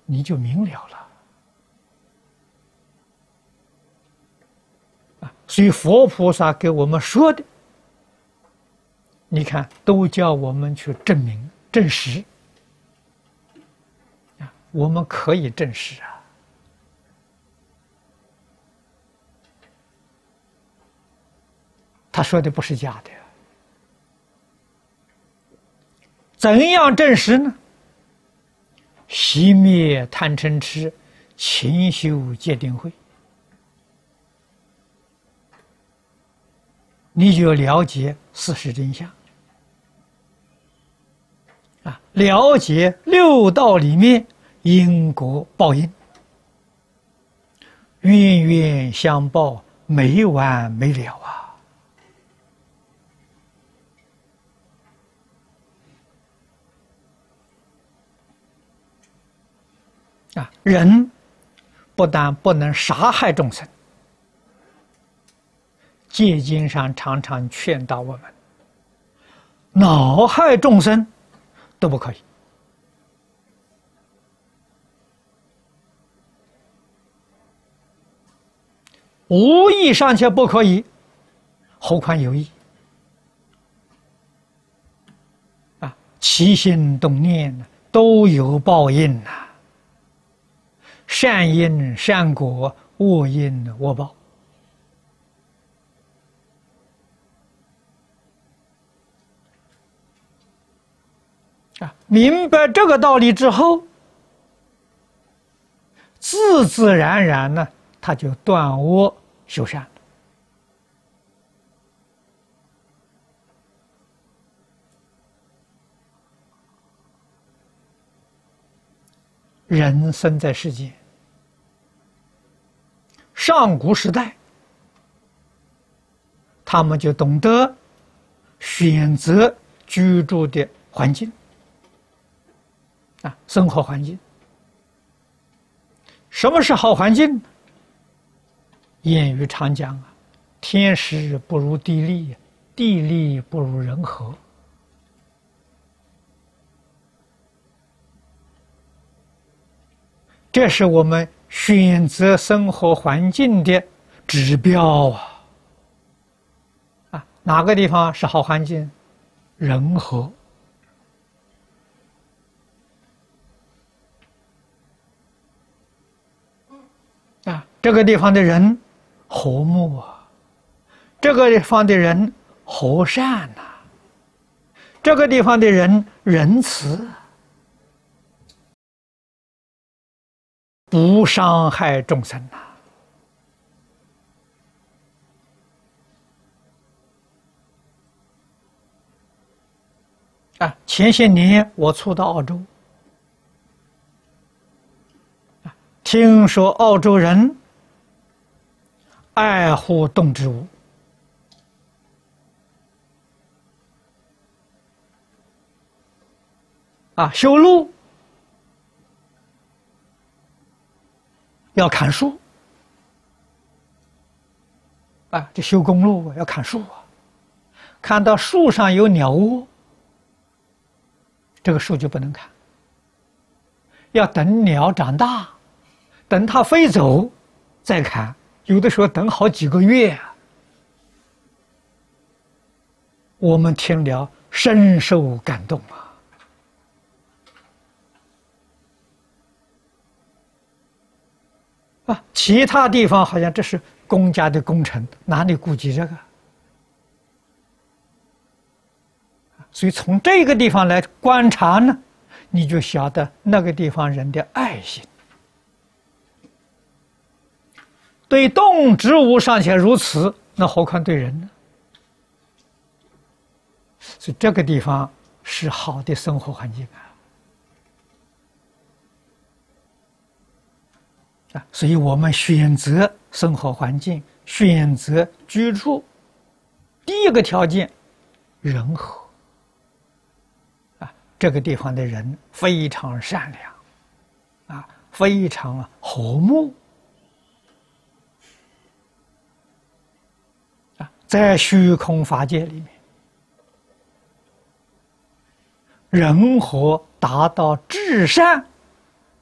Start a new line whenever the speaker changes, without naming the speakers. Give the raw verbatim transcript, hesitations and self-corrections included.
你就明了了。啊，所以佛菩萨给我们说的，你看，都叫我们去证明、证实。啊，我们可以证实啊。他说的不是假的。怎样证实呢？熄灭贪嗔痴，勤修戒定慧。你就了解事实真相啊，了解六道里面因果报应，冤冤相报，没完没了啊！啊，人不但不能杀害众生，戒经上常常劝导我们，恼害众生都不可以。无意尚且不可以，何况有意？啊，起心动念都有报应呐、啊，善因善果，恶因恶报。啊，明白这个道理之后，自自然然呢，他就断恶修善了。人生在世间，上古时代，他们就懂得选择居住的环境。啊，生活环境，什么是好环境？谚语常讲啊，天时不如地利，地利不如人和。这是我们选择生活环境的指标啊！啊，哪个地方是好环境？人和。啊，这个地方的人和睦啊，这个地方的人和善呐、啊，这个地方的人仁慈，不伤害众生呐、啊。啊，前些年我初到澳洲。听说澳洲人爱护动植物，啊，修路要砍树，啊，这修公路要砍树啊，看到树上有鸟窝，这个树就不能砍，要等鸟长大。等它飞走再砍，有的时候等好几个月啊。我们听了深受感动啊！啊，其他地方好像这是公家的工程，哪里顾及这个？所以从这个地方来观察呢，你就晓得那个地方人的爱心。对动植物尚且如此，那何况对人呢？所以这个地方是好的生活环境啊！啊，所以我们选择生活环境、选择居住，第一个条件，人和。啊，这个地方的人非常善良，啊，非常和睦。在虚空法界里面，人和达到至善，